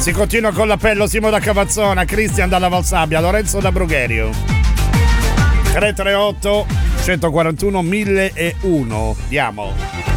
Si continua con l'appello. Simo da Cavazzona, Cristian dalla Valsabbia, Lorenzo da Brugherio. 338 141 1001. Andiamo.